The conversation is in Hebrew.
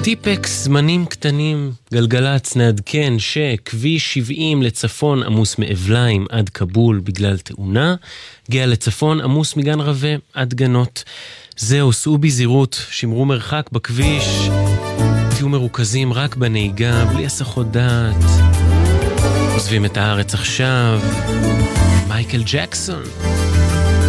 טיפקס, זמנים קטנים, גלגלץ, נעדכן שכביש 70 לצפון עמוס מאבליים עד קבול בגלל תאונה, גאה לצפון עמוס מגן רווה עד גנות. זהו, סעו בזהירות, שמרו מרחק בכביש, תהיו מרוכזים רק בנהיגה, בלי הסחות דעת. עוזבים את הארץ עכשיו, מייקל ג'קסון.